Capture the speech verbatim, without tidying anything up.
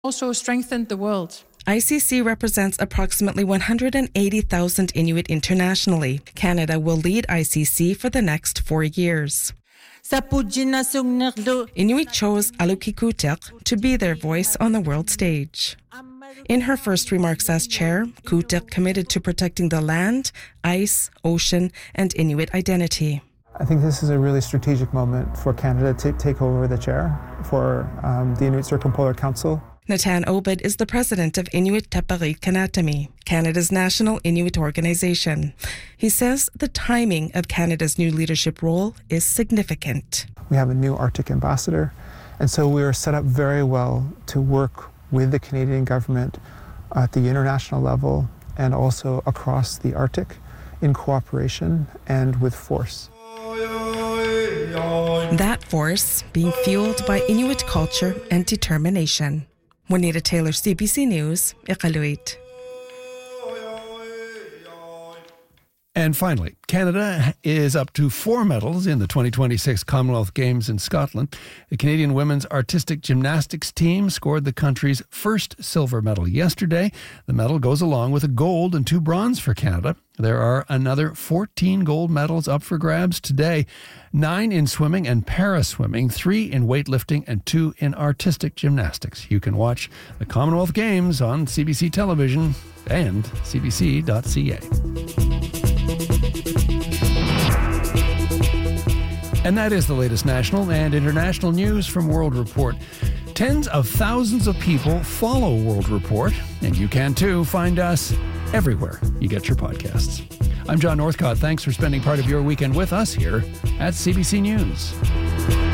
also strengthened the world. I C C represents approximately one hundred eighty thousand Inuit internationally. Canada will lead I C C for the next four years. Inuit chose Alukikutek to be their voice on the world stage. In her first remarks as chair, Kutek committed to protecting the land, ice, ocean, and Inuit identity. I think this is a really strategic moment for Canada to take over the chair for um, the Inuit Circumpolar Council. Natan Obed is the president of Inuit Tapariit Kanatami, Canada's national Inuit organization. He says the timing of Canada's new leadership role is significant. We have a new Arctic ambassador, and so we are set up very well to work with the Canadian government at the international level and also across the Arctic in cooperation and with force. That force being fueled by Inuit culture and determination. Juanita Taylor, C B C News, Iqaluit. And finally, Canada is up to four medals in the twenty twenty-six Commonwealth Games in Scotland. The Canadian women's artistic gymnastics team scored the country's first silver medal yesterday. The medal goes along with a gold and two bronze for Canada. There are another fourteen gold medals up for grabs today, nine in swimming and para-swimming, three in weightlifting, and two in artistic gymnastics. You can watch the Commonwealth Games on C B C television and c b c dot c a. And that is the latest national and international news from World Report. Tens of thousands of people follow World Report, and you can too. Find us everywhere you get your podcasts. I'm John Northcott. Thanks for spending part of your weekend with us here at C B C News.